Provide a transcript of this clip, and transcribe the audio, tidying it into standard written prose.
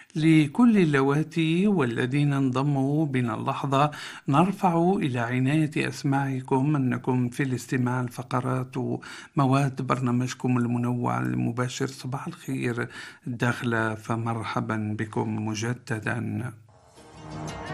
لكل اللواتي والذين انضموا بنا اللحظة، نرفع إلى عناية أسماعكم أنكم في الاستماع لفقرات ومواد برنامجكم المنوع المباشر صباح الخير الداخلة، فمرحبا بكم مجددا.